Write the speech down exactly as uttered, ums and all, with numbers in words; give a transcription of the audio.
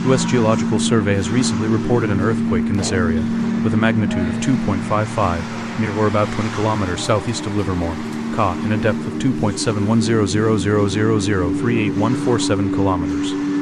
U S Geological Survey has recently reported an earthquake in this area, with a magnitude of two point five five, near or about twenty kilometers southeast of Livermore, caught in a depth of two point seven one zero zero zero zero zero three eight one four seven kilometers.